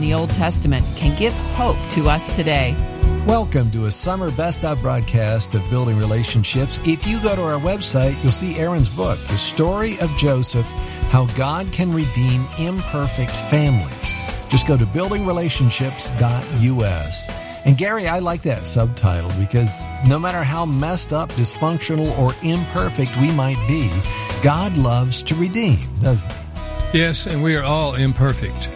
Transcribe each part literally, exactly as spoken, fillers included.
the Old Testament can give hope to us today. Welcome to a summer best of broadcast of Building Relationships. If you go to our website, you'll see Aaron's book, The Story of Joseph, How God Can Redeem Imperfect Families. Just go to building relationships dot U S. And Gary, I like that subtitle because no matter how messed up, dysfunctional, or imperfect we might be, God loves to redeem, doesn't he? Yes, and we are all imperfect.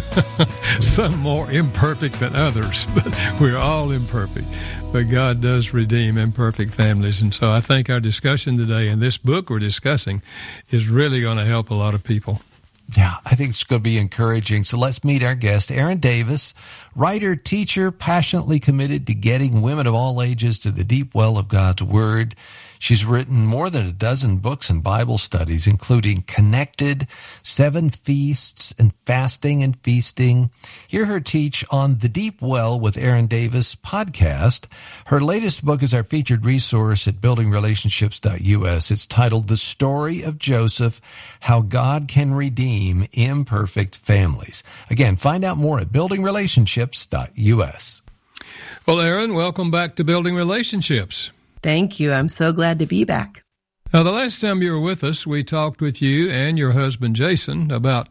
Some more imperfect than others, but we're all imperfect. But God does redeem imperfect families. And so I think our discussion today and this book we're discussing is really going to help a lot of people. Yeah, I think it's going to be encouraging. So let's meet our guest, Aaron Davis, writer, teacher, passionately committed to getting women of all ages to the deep well of God's Word. She's written more than a dozen books and Bible studies, including Connected, Seven Feasts, and Fasting and Feasting. Hear her teach on The Deep Well with Aaron Davis podcast. Her latest book is our featured resource at building relationships dot U S. It's titled The Story of Joseph, How God Can Redeem Imperfect Families. Again, find out more at building relationships dot U S. Well, Aaron, welcome back to Building Relationships. Thank you. I'm so glad to be back. Now, the last time you were with us, we talked with you and your husband, Jason, about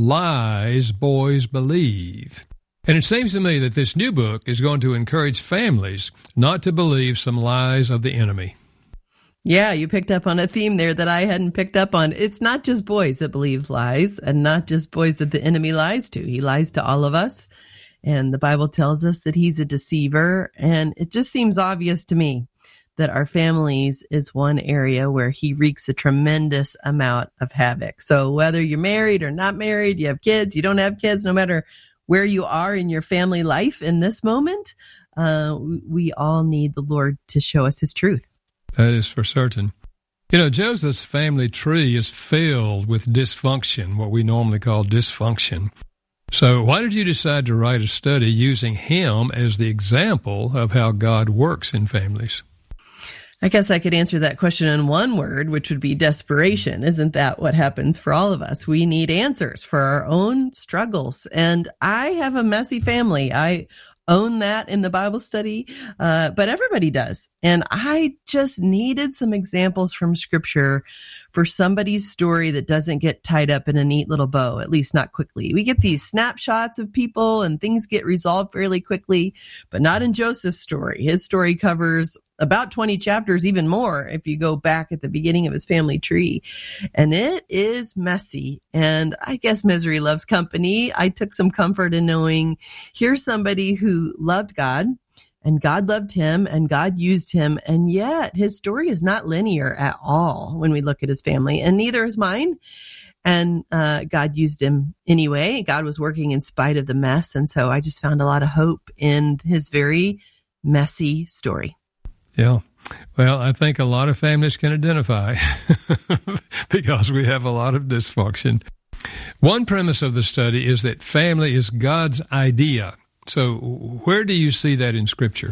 lies boys believe. And it seems to me that this new book is going to encourage families not to believe some lies of the enemy. Yeah, you picked up on a theme there that I hadn't picked up on. It's not just boys that believe lies and not just boys that the enemy lies to. He lies to all of us. And the Bible tells us that he's a deceiver. And it just seems obvious to me that our families is one area where he wreaks a tremendous amount of havoc. So whether you're married or not married, you have kids, you don't have kids, no matter where you are in your family life in this moment, uh, we all need the Lord to show us his truth. That is for certain. You know, Joseph's family tree is filled with dysfunction, what we normally call dysfunction. So why did you decide to write a study using him as the example of how God works in families? I guess I could answer that question in one word, which would be desperation. Isn't that what happens for all of us? We need answers for our own struggles. And I have a messy family. I own that in the Bible study, uh, but everybody does. And I just needed some examples from Scripture for somebody's story that doesn't get tied up in a neat little bow, at least not quickly. We get these snapshots of people and things get resolved fairly quickly, but not in Joseph's story. His story covers about twenty chapters, even more, if you go back at the beginning of his family tree. And it is messy. And I guess misery loves company. I took some comfort in knowing here's somebody who loved God, and God loved him, and God used him. And yet his story is not linear at all when we look at his family, and neither is mine. And uh, God used him anyway. God was working in spite of the mess. And so I just found a lot of hope in his very messy story. Yeah. Well, I think a lot of families can identify because we have a lot of dysfunction. One premise of the study is that family is God's idea. So where do you see that in Scripture?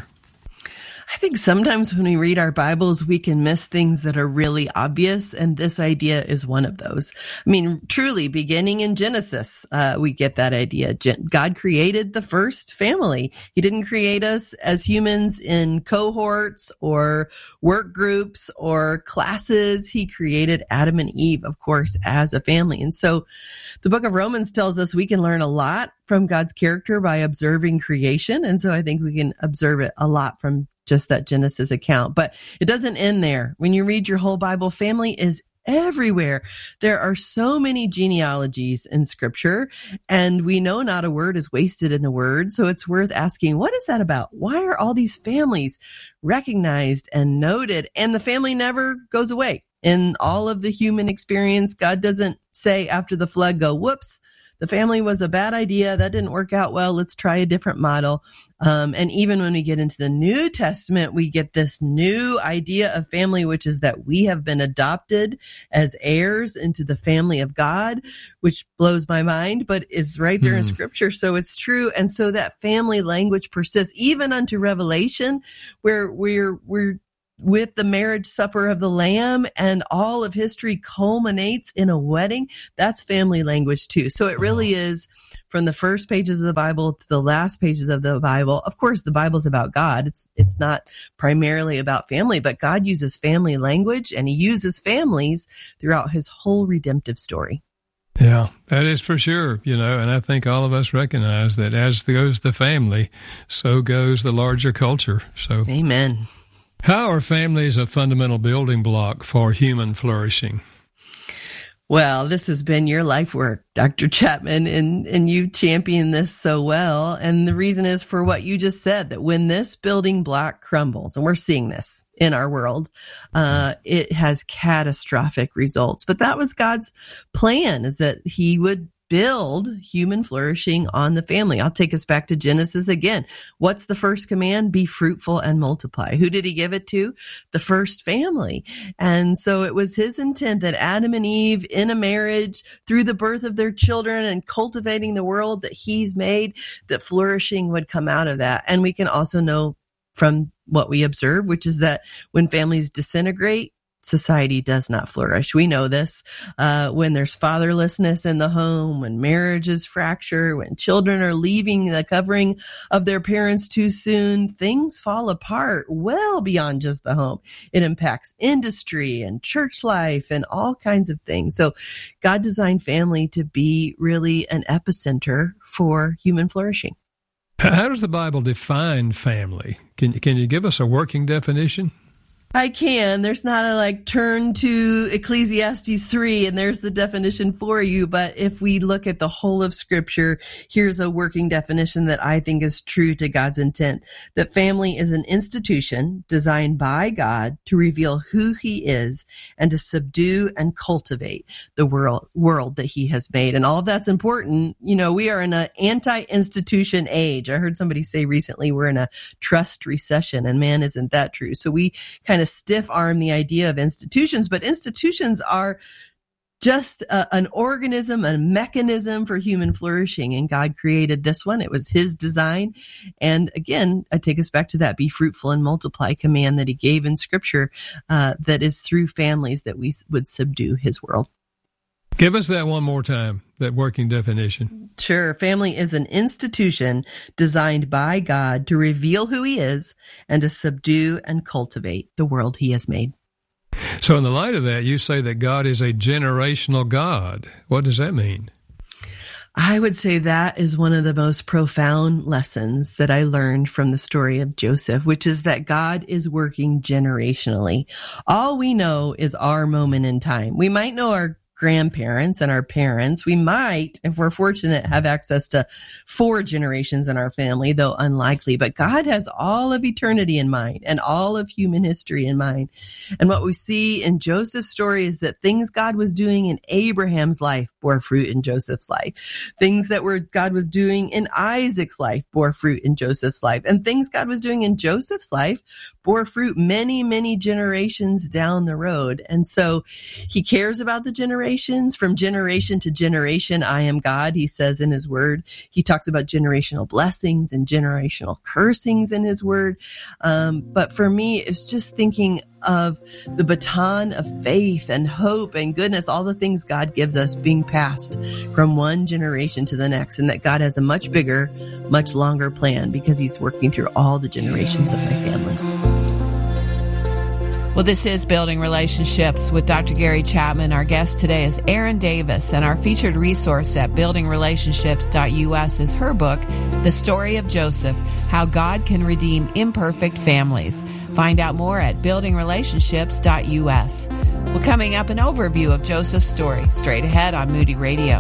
I think sometimes when we read our Bibles, we can miss things that are really obvious, and this idea is one of those. I mean, truly, beginning in Genesis, uh, we get that idea. Gen- God created the first family. He didn't create us as humans in cohorts or work groups or classes. He created Adam and Eve, of course, as a family. And so the book of Romans tells us we can learn a lot from God's character by observing creation. And so I think we can observe it a lot from just that Genesis account. But it doesn't end there. When you read your whole Bible, family is everywhere. There are so many genealogies in Scripture, and we know not a word is wasted in a word. So it's worth asking, what is that about? Why are all these families recognized and noted? And the family never goes away. In all of the human experience, God doesn't say after the flood, go, whoops, the family was a bad idea. That didn't work out well. Let's try a different model. Um, and even when we get into the New Testament, we get this new idea of family, which is that we have been adopted as heirs into the family of God, which blows my mind, but is right there mm. in Scripture. So it's true. And so that family language persists even unto Revelation, where we're, we're, with the marriage supper of the Lamb, and all of history culminates in a wedding. That's family language too. So it really is from the first pages of the Bible to the last pages of the Bible. Of course, the Bible's about God. It's it's not primarily about family, but God uses family language, and he uses families throughout his whole redemptive story. Yeah, that is for sure, you know, and I think all of us recognize that as goes the family, so goes the larger culture. So, amen. How are families a fundamental building block for human flourishing? Well, this has been your life work, Doctor Chapman, and, and you champion this so well. And the reason is for what you just said, that when this building block crumbles, and we're seeing this in our world, uh, it has catastrophic results. But that was God's plan, is that he would build human flourishing on the family. I'll take us back to Genesis again. What's the first command? Be fruitful and multiply. Who did he give it to? The first family. And so it was his intent that Adam and Eve, in a marriage, through the birth of their children and cultivating the world that he's made, that flourishing would come out of that. And we can also know from what we observe, which is that when families disintegrate, society does not flourish. We know this. Uh, when there's fatherlessness in the home, when marriages fracture, when children are leaving the covering of their parents too soon, things fall apart well beyond just the home. It impacts industry and church life and all kinds of things. So God designed family to be really an epicenter for human flourishing. How does the Bible define family? Can, can you give us a working definition? I can. There's not a like turn to Ecclesiastes three and there's the definition for you. But if we look at the whole of Scripture, here's a working definition that I think is true to God's intent. That family is an institution designed by God to reveal who he is and to subdue and cultivate the world, world that he has made. And all of that's important. You know, we are in an anti-institution age. I heard somebody say recently we're in a trust recession, and man, isn't that true? So we kind of stiff arm the idea of institutions, but institutions are just a, an organism, a mechanism for human flourishing. And God created this one. It was his design. And again, I take us back to that be fruitful and multiply command that he gave in Scripture, uh, that is through families that we would subdue his world. Give us that one more time, that working definition. Sure. Family is an institution designed by God to reveal who he is and to subdue and cultivate the world he has made. So in the light of that, you say that God is a generational God. What does that mean? I would say that is one of the most profound lessons that I learned from the story of Joseph, which is that God is working generationally. All we know is our moment in time. We might know our grandparents and our parents. We might, if we're fortunate, have access to four generations in our family, though unlikely. But God has all of eternity in mind and all of human history in mind. And what we see in Joseph's story is that things God was doing in Abraham's life bore fruit in Joseph's life. Things that were God was doing in Isaac's life bore fruit in Joseph's life. And things God was doing in Joseph's life bore fruit many, many generations down the road. And so he cares about the generations. From generation to generation, I am God, he says in his word. He talks about generational blessings and generational cursings in his word. Um, but for me, it's just thinking of the baton of faith and hope and goodness, all the things God gives us being passed from one generation to the next, and that God has a much bigger, much longer plan because he's working through all the generations of my family. Well, this is Building Relationships with Doctor Gary Chapman. Our guest today is Erin Davis, and our featured resource at building relationships dot u s is her book, The Story of Joseph, How God Can Redeem Imperfect Families. Find out more at building relationships dot u s. Well, coming up, an overview of Joseph's story, straight ahead on Moody Radio.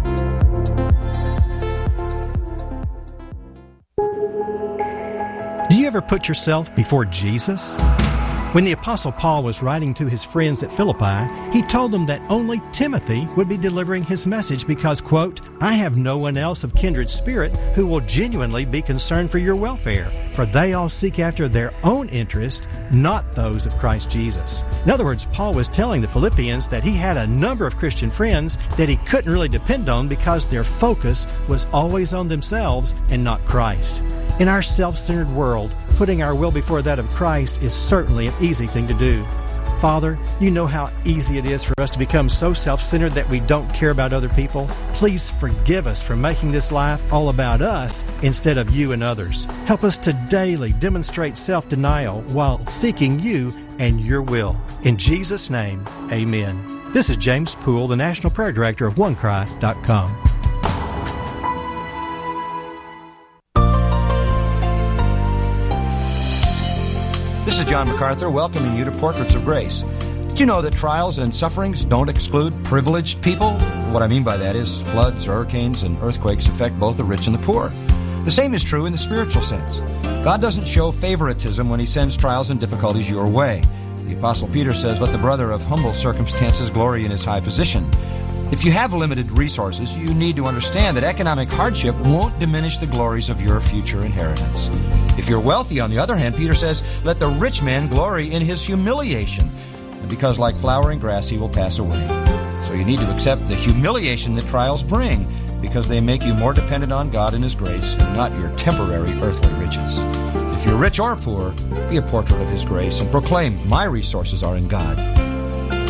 Do you ever put yourself before Jesus? When the Apostle Paul was writing to his friends at Philippi, he told them that only Timothy would be delivering his message because, quote, I have no one else of kindred spirit who will genuinely be concerned for your welfare, for they all seek after their own interest, not those of Christ Jesus. In other words, Paul was telling the Philippians that he had a number of Christian friends that he couldn't really depend on because their focus was always on themselves and not Christ. In our self-centered world, putting our will before that of Christ is certainly an easy thing to do. Father, you know how easy it is for us to become so self-centered that we don't care about other people. Please forgive us for making this life all about us instead of you and others. Help us to daily demonstrate self-denial while seeking you and your will. In Jesus' name, amen. This is James Poole, the National Prayer Director of one cry dot com. This is John MacArthur welcoming you to Portraits of Grace. Did you know that trials and sufferings don't exclude privileged people? What I mean by that is floods, hurricanes, and earthquakes affect both the rich and the poor. The same is true in the spiritual sense. God doesn't show favoritism when he sends trials and difficulties your way. The Apostle Peter says, "Let the brother of humble circumstances glory in his high position." If you have limited resources, you need to understand that economic hardship won't diminish the glories of your future inheritance. If you're wealthy, on the other hand, Peter says, "Let the rich man glory in his humiliation, and because like flowering grass he will pass away." So you need to accept the humiliation that trials bring, because they make you more dependent on God and his grace, and not your temporary earthly riches. If you're rich or poor, be a portrait of his grace and proclaim, "My resources are in God."